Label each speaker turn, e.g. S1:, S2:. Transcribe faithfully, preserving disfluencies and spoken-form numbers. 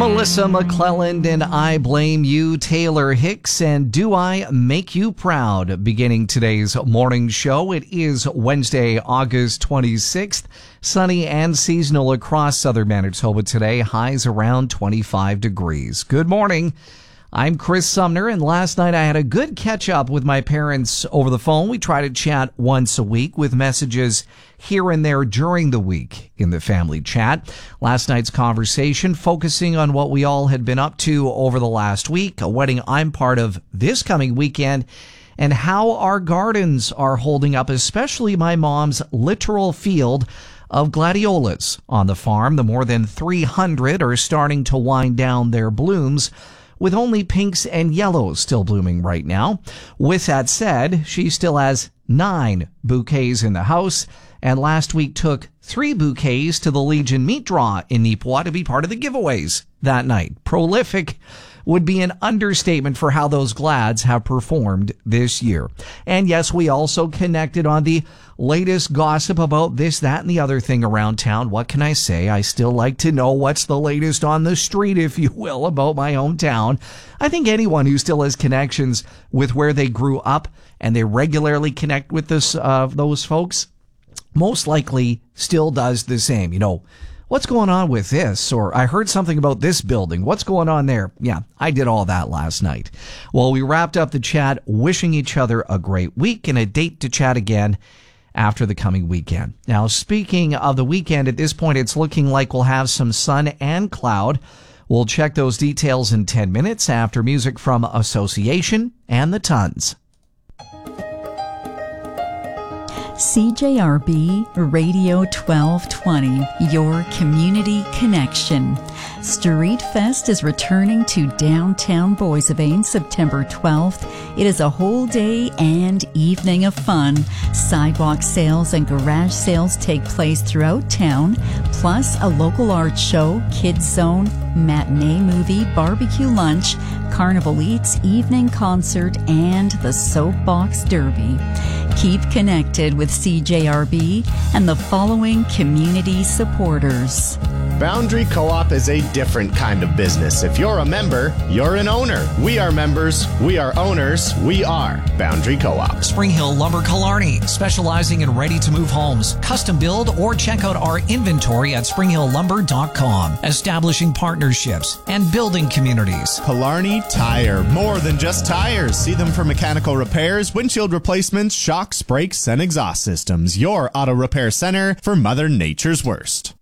S1: Melissa McClelland and I Blame You, Taylor Hicks, and Do I Make You Proud? Beginning today's morning show. It is Wednesday, August twenty-sixth. Sunny and seasonal across southern Manitoba today. Highs around twenty-five degrees. Good morning. I'm Chris Sumner, and last night I had a good catch-up with my parents over the phone. We try to chat once a week with messages here and there during the week in the family chat. Last night's conversation focusing on what we all had been up to over the last week, a wedding I'm part of this coming weekend, and how our gardens are holding up, especially my mom's literal field of gladiolas on the farm. The more than three hundred are starting to wind down their blooms, with only pinks and yellows still blooming right now. With that said, she still has nine bouquets in the house, and last week took three bouquets to the Legion meat draw in Neepawa to be part of the giveaways that night. Prolific would be an understatement for how those glads have performed this year. And yes, we also connected on the latest gossip about this, that, and the other thing around town. What can I say? I still like to know what's the latest on the street, if you will, about my hometown. I think anyone who still has connections with where they grew up and they regularly connect with this, uh, those folks, most likely still does the same. You know, what's going on with this? Or I heard something about this building. What's going on there? Yeah, I did all that last night. Well, we wrapped up the chat wishing each other a great week and a date to chat again after the coming weekend. Now, speaking of the weekend, at this point, it's looking like we'll have some sun and cloud. We'll check those details in ten minutes after music from Association and the Tons.
S2: C J R B Radio twelve twenty, your community connection. Street Fest is returning to downtown Boissevain September twelfth. It is a whole day and evening of fun. Sidewalk sales and garage sales take place throughout town, plus a local art show, kids zone, matinee movie, barbecue lunch, Carnival Eats, evening concert, and the Soapbox Derby. Keep connected with C J R B and the following community supporters.
S3: Boundary Co-op is a different kind of business. If you're a member, you're an owner. We are members. We are owners. We are Boundary Co-op.
S4: Spring Hill Lumber Killarney, specializing in ready-to-move homes. Custom build or check out our inventory at spring hill lumber dot com. Establishing partnerships and building communities.
S3: Killarney Tire. More than just tires. See them for mechanical repairs, windshield replacements, shocks, brakes, and exhaust systems. Your auto repair center for Mother Nature's worst.